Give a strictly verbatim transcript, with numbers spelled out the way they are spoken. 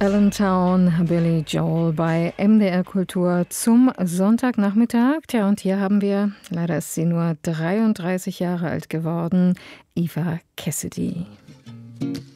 Allentown, Billy Joel bei M D R Kultur zum Sonntagnachmittag. Tja, und hier haben wir, leider ist sie nur dreiunddreißig Jahre alt geworden, Eva Cassidy.